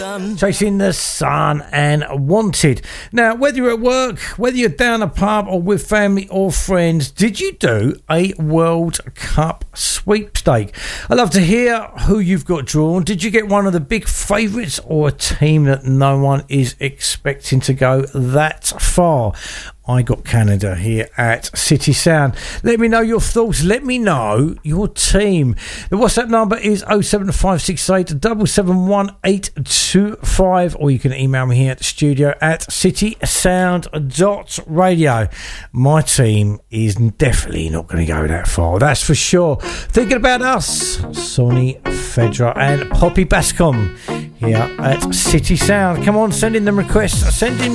Chasing the Sun and Wanted. Now, whether you're at work, whether you're down a pub or with family or friends, did you do a World Cup sweepstake? I'd love to hear who you've got drawn. Did you get one of the big favourites or a team that no one is expecting to go that far? I got Canada here at City Sound. Let me know your thoughts. Let me know your team. The WhatsApp number is 07568 771 or you can email me here at the studio at citysound.radio. My team is definitely not going to go that far, that's for sure. Thinking about us, Sonny Fedra and Poppy Bascom here at City Sound. Come on, send in them requests. Send in